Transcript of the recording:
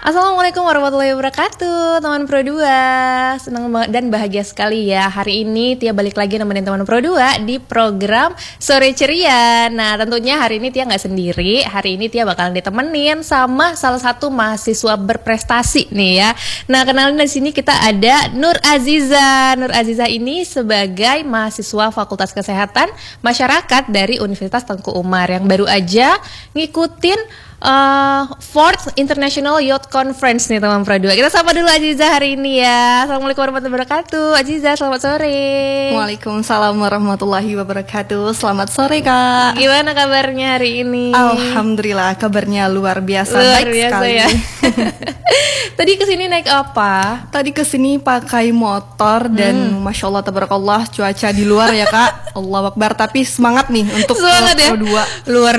Assalamualaikum warahmatullahi wabarakatuh, teman Pro 2. Senang dan bahagia sekali ya. Hari ini Tia balik lagi nemenin teman Pro 2 di program Sore Ceria. Nah, tentunya hari ini Tia nggak sendiri. Hari ini Tia bakalan ditemenin sama salah satu mahasiswa berprestasi nih ya. Nah, kenalin di sini kita ada Nur Aziza. Nur Aziza ini sebagai mahasiswa Fakultas Kesehatan Masyarakat dari Universitas Tengku Umar yang baru aja ngikutin Fourth International Youth Conference nih teman Pro 2. Kita sapa dulu Aziza hari ini ya. Assalamualaikum warahmatullahi wabarakatuh. Aziza, selamat sore. Waalaikumsalam warahmatullahi wabarakatuh. Selamat sore Kak. Gimana kabarnya hari ini? Alhamdulillah kabarnya luar biasa. Luar baik biasa sekali ya. Tadi kesini naik apa? Tadi kesini pakai motor dan Masya Allah tabarakallah cuaca di luar ya Kak. Allahu Akbar, tapi semangat nih untuk Semangat ya? Pro 2. Luar